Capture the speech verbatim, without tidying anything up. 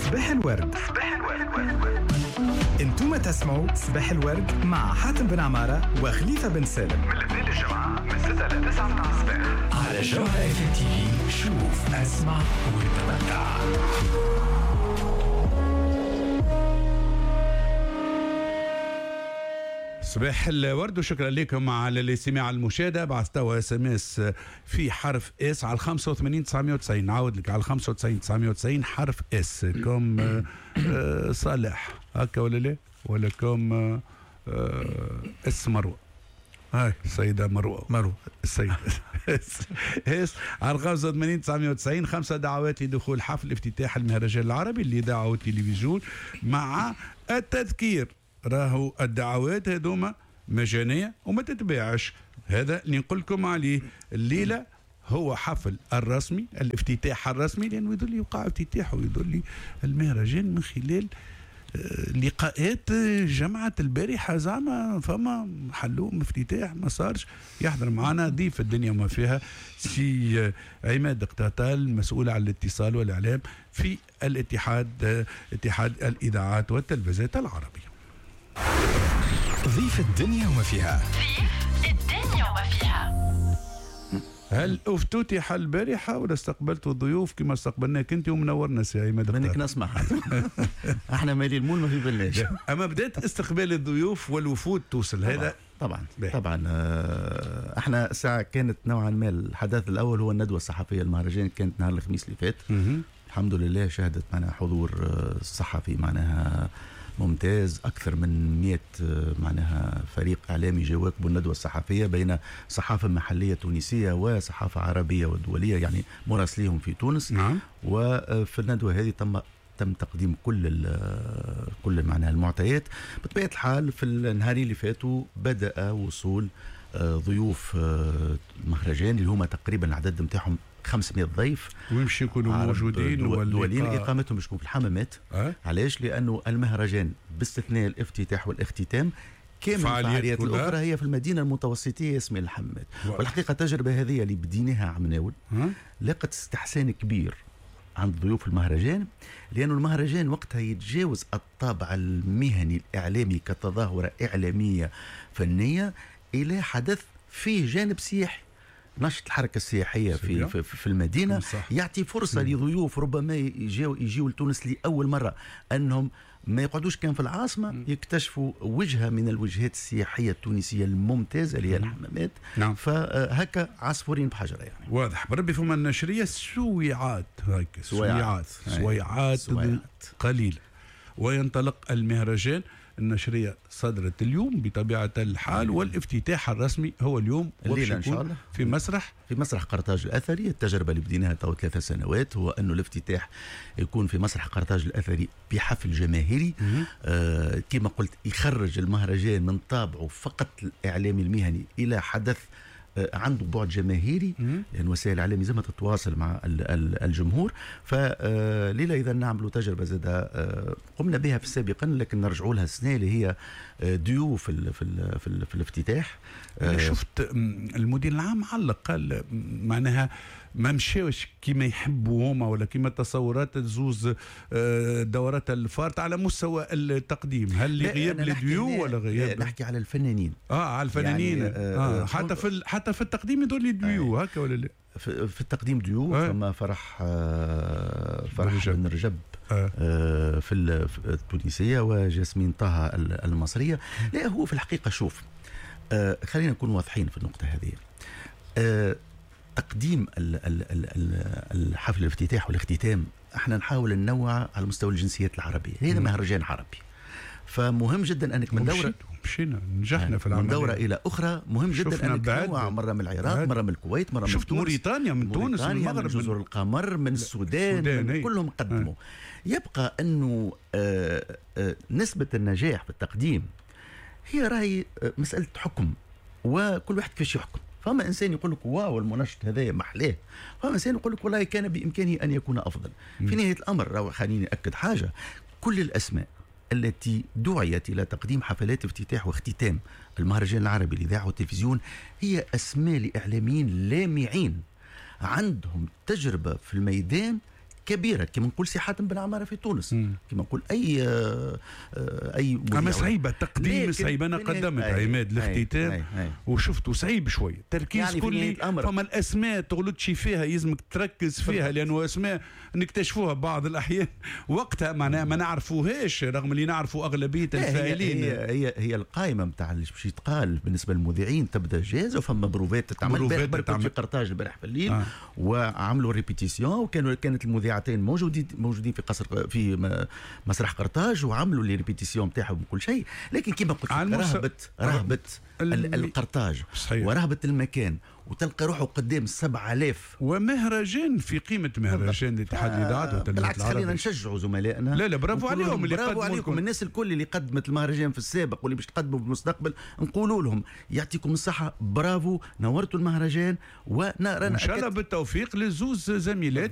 صباح الورد. صباح الورد. انتم تسمعوا صباح الورد مع حاتم بن عمارة وخليفة بن سالم من الاثنين للجمعة من ستة ل تسعة متاع الصباح على جوهرة اف ام تي في. شوف اسمع وتمتع. صباح الورد وشكرا لكم على الاستماع المشاهدة. بعثتوا اس ام اس في حرف اس على خمسة وثمانين تسعمية وتسعين. نعاود لك على خمسة وتسعين تسعمية وتسعين حرف اس كم آه آه صالح هكا ولا لا ولا كم آه آه اس مروة. هاي السيدة مروة مروة السيدة اس على خمسة وثمانين تسعمية وتسعين. خمسة دعوات لدخول حفل افتتاح المهرجان العربي اللي ذاعه التلفزيون مع التذكير. راهو الدعوات هذوما مجانية وما تتباعش. هذا اللي نقول لكم عليه الليلة هو حفل الرسمي الافتتاح الرسمي، لأنه يظل يوقع افتتاحه ويظل المهرجان من خلال لقاءات جمعة البارحة. زعما فما حلوم افتتاح ما صارش. يحضر معنا ضيف الدنيا وما فيها سي عماد قتاتال مسؤول عن الاتصال والإعلام في الاتحاد اتحاد الإذاعات والتلفزيونات العربية. ضيف الدنيا وما فيها. ضيف الدنيا وما فيها. هل افتتح البارحة ولا استقبلتوا الضيوف كما استقبلناك انت ومنورنا سي عماد؟ منك نسمع احنا مالي المول ما في بلاش. اما بدات استقبال الضيوف والوفود توصل هذا طبعا طبعا, طبعاً آه احنا ساعة كانت نوعا ما الحدث الاول هو الندوة الصحفية. المهرجان كانت نهار الخميس اللي فات. الحمد لله شهدت معنا حضور صحفي معناها ممتاز. أكثر من مئة معناها فريق إعلامي جاء واكبوا الندوة الصحفية بين صحافة محلية تونسية وصحافة عربية ودولية يعني مراسليهم في تونس. نعم. وفي الندوة هذه تم تم تقديم كل كل معناها المعطيات. بطبيعة الحال في النهارين اللي فاتوا بدأ وصول ضيوف المهرجان اللي هم تقريبا العدد نتاعهم خمسمئة ضيف. ويمشي يكونوا موجودين والدوليين اقامتهم مش في الحمامات. أه؟ علاش؟ لانه المهرجان باستثناء الافتتاح والاختتام كامل الفعاليات الاخرى هي في المدينه المتوسطيه اسمها الحمامات. والحقيقه التجربه هذه اللي بديناها عم ناول أه؟ لقت استحسان كبير عند ضيوف المهرجان، لانه المهرجان وقتها يتجاوز الطابع المهني الاعلامي كتظاهره اعلاميه فنيه الى حدث فيه جانب سياحي. نشط الحركة السياحية في, في, في المدينة صح. يعطي فرصة مم. لضيوف ربما يجيو, يجيو لتونس لأول مرة أنهم ما يقعدوش كان في العاصمة مم. يكتشفوا وجهة من الوجهات السياحية التونسية الممتازة اللي هي الحمامات. نعم. فهكا عصفورين بحجرة يعني. واضح بربي فما النشرية سويعات هيك سويعات سويعات, سويعات قليلة وينطلق المهرجان. النشرية صدرت اليوم بطبيعة الحال والافتتاح الرسمي هو اليوم الليلة إن شاء الله في مسرح في مسرح قرطاج الأثري. التجربة اللي بديناها تو ثلاثة سنوات هو أنه الافتتاح يكون في مسرح قرطاج الأثري بحفل جماهيري. آه كما قلت يخرج المهرجان من طابعه فقط الإعلامي المهني إلى حدث عنده بعد جماهيري، لأن يعني وسائل الإعلام لازم تتواصل مع الجمهور. فليلة إذا نعملوا تجربة زادة قمنا بها في السابقا لكن نرجعوا لها السنة اللي هي ضيوف في ال في ال في, ال في الافتتاح. شفت المدير العام علق قال معناها ما مشاوش كما يحبوا هما ولا كما تصورات زوز دورات الفارت على مستوى التقديم. هل غياب الديو ولا غياب؟ نحكي على الفنانين. اه على الفنانين يعني آه حتى في حتى في التقديم يدور لي ديو آه هكا ولا لا؟ في, في التقديم ديو آه فما فرح آه فرح رجب. بن رجب آه. آه في التونسية وجاسمين طه المصرية. لا هو في الحقيقة شوف آه خلينا نكون واضحين في النقطة هذه. آه تقديم الحفل الافتتاح والاختتام احنا نحاول ننوع على مستوى الجنسيات العربية. هذا مهرجان عربي فمهم جدا انك من دوره مشينا نجحنا يعني في العمليه من دوره الى اخرى. مهم جدا انك تنوع مره من العراق مره من الكويت مره من تونس موريتانيا من تونس من المغرب من جزر القمر من السودان, السودان من كلهم قدموا. يبقى انه آآ آآ نسبه النجاح في التقديم هي راهي مساله حكم وكل واحد كيفاش يحكم. فما انسان يقول لك واو المنشط هذا محلاه، فما انسان يقول لك والله كان بامكانه ان يكون افضل. في نهايه الامر خليني اكد حاجه، كل الاسماء التي دعيت إلى تقديم حفلات افتتاح واختتام المهرجان العربي للإذاعة والتلفزيون هي أسماء لإعلاميين لامعين عندهم تجربة في الميدان كبيره كما نقول سي حاتم بن عماره في تونس، كما نقول اي آه اي اما صعيبه تقديم صعيب. انا قدمت عماد الاختتام وشفته صعيب شويه تركيز يعني كلي، فما الاسماء تغلطش فيها يلزمك تركز فيها، لانه اسماء نكتشفوها بعض الاحيان وقتها معناها ما نعرفوهاش رغم اللي نعرفوا اغلبيه الفاعلين. هي هي هي القائمه نتاع اللي باش يتقال بالنسبه للمذيعين تبدا جاهزه، وفما بروفات تتعمل في قرطاج البارح في الليل آه. وعملوا ريبيتيسيون، وكانوا كانت المذيعتين موجودين موجودين في قصر في مسرح قرطاج وعملوا لي ريبيتيسيون نتاعهم وكل شيء. لكن كما قلت رهبه رهبه القرطاج ورهبه المكان، وتلقى روحه قدام سبعة آلاف ومهرجان في قيمة مهرجان الاتحاد الإذاعات والتلفزيون العربي. بالعكس خلينا نشجعوا زملائنا. لا لا برافو عليهم اللي برافو عليكم لكم. الناس الكل اللي قدمت المهرجان في السابق واللي باش تقدموا في المستقبل، نقولوا لهم يعطيكم الصحة، برافو، نورتوا المهرجان، ونرى إن شاء الله بالتوفيق للزوز زميلات.